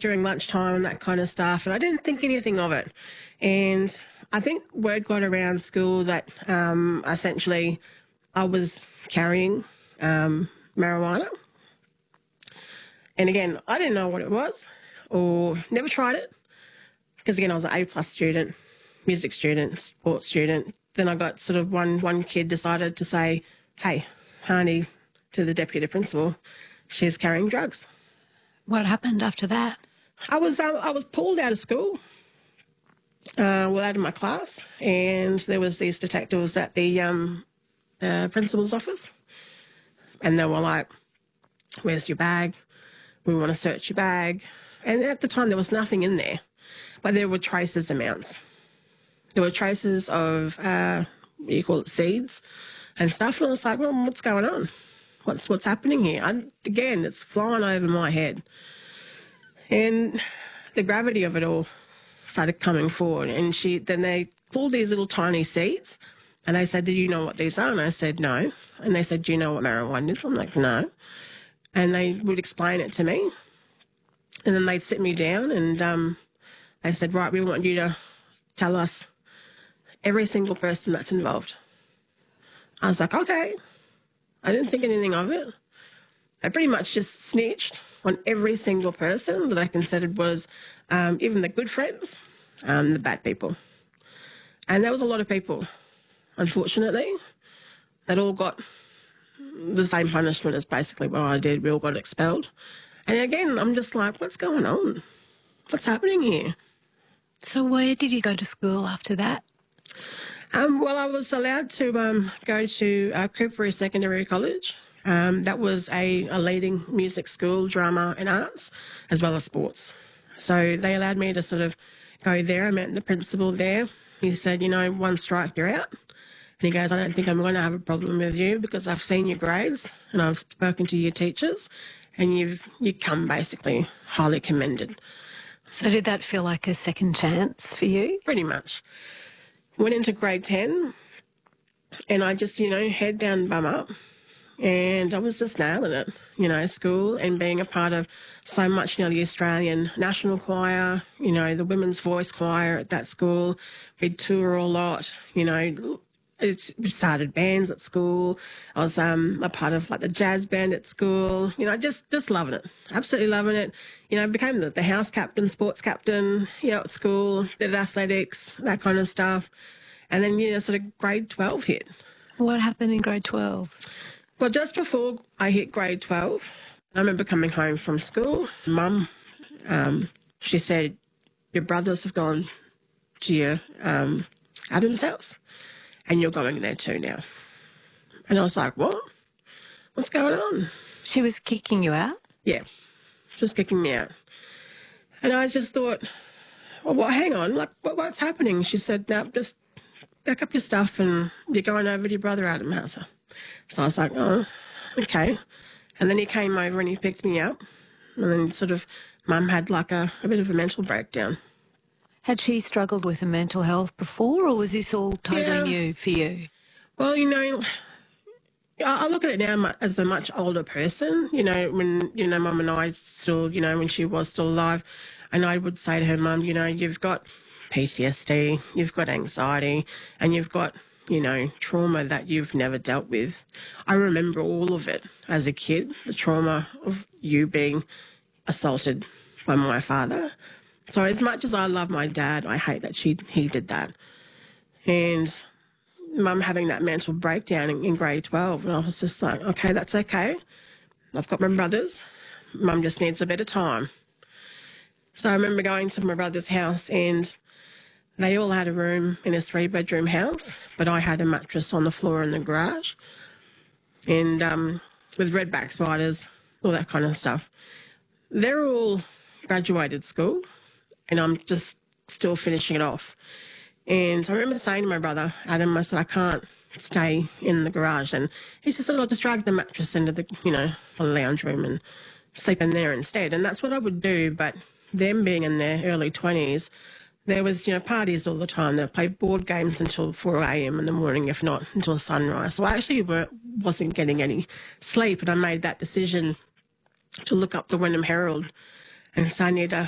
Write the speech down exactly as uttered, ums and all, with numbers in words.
during lunchtime and that kind of stuff, and I didn't think anything of it. And I think word got around school that um, essentially I was carrying um, marijuana. And again, I didn't know what it was or never tried it because, again, I was an A-plus student, music student, sports student. Then I got sort of one, one kid decided to say, hey, Hani, to the deputy principal, she's carrying drugs. What happened after that? I was uh, I was pulled out of school, uh, well, out of my class, and there was these detectives at the um, uh, principal's office, and they were like, where's your bag? We want to search your bag. And at the time, there was nothing in there, but there were traces amounts. There were traces of, uh, you call it seeds and stuff, and I was like, well, what's going on? What's what's happening here? I, again, it's flying over my head. And the gravity of it all started coming forward. And she then they pulled these little tiny seeds, and they said, do you know what these are? And I said, no. And they said, do you know what marijuana is? I'm like, no. And they would explain it to me. And then they'd sit me down, and um, they said, right, we want you to tell us every single person that's involved. I was like, okay. I didn't think anything of it. I pretty much just snitched on every single person that I considered was um, even the good friends, um, the bad people. And there was a lot of people, unfortunately, that all got the same punishment as basically what I did. We all got expelled. And again, I'm just like, what's going on? What's happening here? So where did you go to school after that? Um, well, I was allowed to um, go to uh, Cooperee Secondary College. Um, that was a, a leading music school, drama and arts, as well as sports. So they allowed me to sort of go there. I met the principal there. He said, you know, one strike, you're out. And he goes, I don't think I'm going to have a problem with you because I've seen your grades and I've spoken to your teachers and you've you come basically highly commended. So did that feel like a second chance for you? Pretty much. Went into grade ten and I just, you know, head down, bum up. And I was just nailing it, you know, school and being a part of so much, you know, the Australian National Choir, you know, the Women's Voice Choir at that school. We'd tour a lot, you know, it's, we started bands at school. I was um, a part of like the jazz band at school, you know, just, just loving it, absolutely loving it. You know, became the, the house captain, sports captain, you know, at school, did athletics, that kind of stuff. And then, you know, sort of grade twelve hit. What happened in grade twelve? Well, just before I hit grade twelve, I remember coming home from school. Mum, um, she said, your brothers have gone to your um, Adam's house and you're going there too now. And I was like, what? What's going on? She was kicking you out? Yeah, she was kicking me out. And I just thought, well, what, hang on, like, what, what's happening? She said, no, just pack up your stuff and you're going over to your brother Adam's house. So I was like, oh, okay. And then he came over and he picked me up. And then sort of Mum had like a, a bit of a mental breakdown. Had she struggled with her mental health before or was this all totally Yeah. new for you? Well, you know, I I look at it now mu- as a much older person. You know, when, you know, Mum and I still, you know, when she was still alive, and I would say to her, Mum, you know, you've got P T S D, you've got anxiety, and you've got, you know, trauma that you've never dealt with. I remember all of it as a kid, the trauma of you being assaulted by my father. So as much as I love my dad, I hate that she he did that. And Mum having that mental breakdown in, in grade twelve, and I was just like, okay, that's okay. I've got my brothers. Mum just needs a bit of time. So I remember going to my brother's house and they all had a room in a three-bedroom house, but I had a mattress on the floor in the garage and um, with redback spiders, all that kind of stuff. They're all graduated school and I'm just still finishing it off. And I remember saying to my brother, Adam, I said, I can't stay in the garage. And he just said, I'll just drag the mattress into the, you know, the lounge room and sleep in there instead. And that's what I would do. But them being in their early twenties, there was, you know, parties all the time. They played board games until four a.m. in the morning, if not until sunrise. So I actually were, wasn't getting any sleep. And I made that decision to look up the Wynnum Herald and say I need to